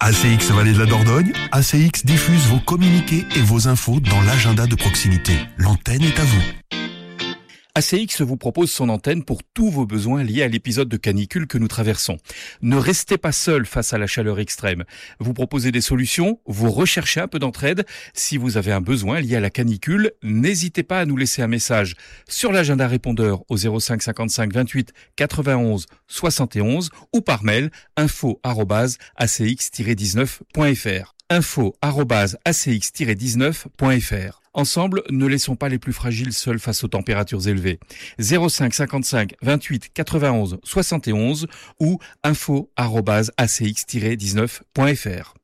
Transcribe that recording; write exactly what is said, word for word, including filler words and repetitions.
A C X Vallée de la Dordogne, A C X diffuse vos communiqués et vos infos dans l'agenda de proximité. L'antenne est à vous. A C X vous propose son antenne pour tous vos besoins liés à l'épisode de canicule que nous traversons. Ne restez pas seul face à la chaleur extrême. Vous proposez des solutions, vous recherchez un peu d'entraide. Si vous avez un besoin lié à la canicule, n'hésitez pas à nous laisser un message sur l'agenda répondeur au zéro cinq cinquante-cinq vingt-huit quatre-vingt-onze soixante et onze ou par mail info arobase a c x tiret dix-neuf point f r. info arobase a c x tiret dix-neuf point f r. Ensemble, ne laissons pas les plus fragiles seuls face aux températures élevées. zéro cinq cinquante-cinq vingt-huit quatre-vingt-onze soixante et onze ou info arobase a c x tiret dix-neuf point f r.